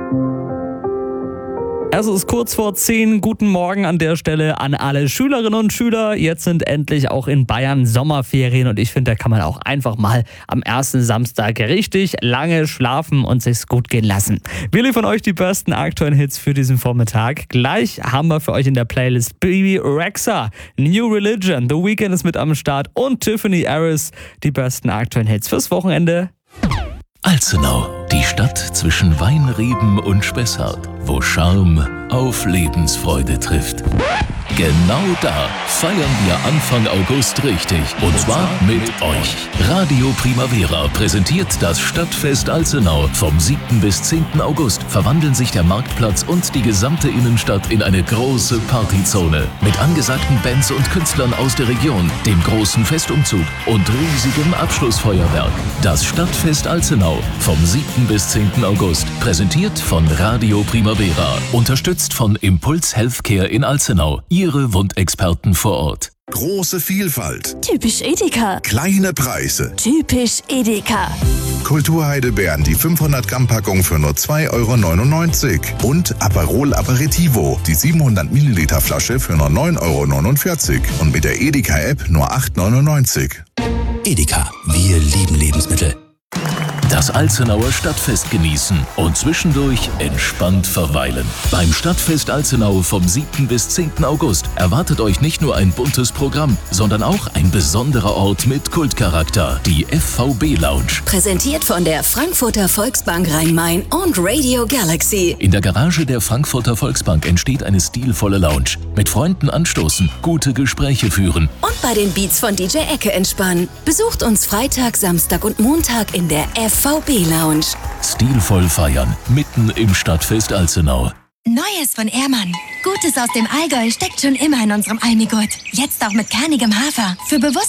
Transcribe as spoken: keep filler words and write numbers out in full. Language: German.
Es ist kurz vor zehn. Guten Morgen an der Stelle an alle Schülerinnen und Schüler. Jetzt sind endlich auch in Bayern Sommerferien und ich finde, da kann man auch einfach mal am ersten Samstag richtig lange schlafen und sich's gut gehen lassen. Wir liefern euch die besten aktuellen Hits für diesen Vormittag. Gleich haben wir für euch in der Playlist Bebe Rexha, New Religion, The Weeknd ist mit am Start und Tiffany Harris, die besten aktuellen Hits fürs Wochenende. Alzenau, die Stadt zwischen Weinreben und Spessart, wo Charme auf Lebensfreude trifft. Genau da feiern wir Anfang August richtig. Und zwar mit euch. Radio Primavera präsentiert das Stadtfest Alzenau. Vom siebten bis zehnten August verwandeln sich der Marktplatz und die gesamte Innenstadt in eine große Partyzone. Mit angesagten Bands und Künstlern aus der Region, dem großen Festumzug und riesigem Abschlussfeuerwerk. Das Stadtfest Alzenau vom siebten bis zehnten August. Präsentiert von Radio Primavera. Unterstützt von Impuls Healthcare in Alzenau. Ihre Wundexperten vor Ort. Große Vielfalt. Typisch Edeka. Kleine Preise. Typisch Edeka. Kulturheidelbeeren, die fünfhundert Gramm Packung für nur zwei Euro neunundneunzig. Und Aperol Aperitivo, die siebenhundert Milliliter Flasche für nur neun Euro neunundvierzig. Und mit der Edeka-App nur acht Euro neunundneunzig. Edeka, wir lieben Lebensmittel. Das Alzenauer Stadtfest genießen und zwischendurch entspannt verweilen. Beim Stadtfest Alzenau vom siebten bis zehnten August erwartet euch nicht nur ein buntes Programm, sondern auch ein besonderer Ort mit Kultcharakter, die F V B Lounge. Präsentiert von der Frankfurter Volksbank Rhein-Main und Radio Galaxy. In der Garage der Frankfurter Volksbank entsteht eine stilvolle Lounge. Mit Freunden anstoßen, gute Gespräche führen. Und bei den Beats von D J Ecke entspannen. Besucht uns Freitag, Samstag und Montag in der F V B Lounge. Stilvoll feiern, mitten im Stadtfest Alzenau. Neues von Ehrmann. Gutes aus dem Allgäu steckt schon immer in unserem Almigurt. Jetzt auch mit kernigem Hafer. Für bewusst